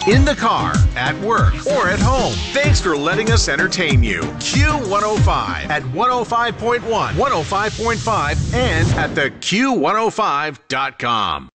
in the car, at work, or at home. Thanks for letting us entertain you. Q105 at 105.1, 105.5, and at the Q105.com.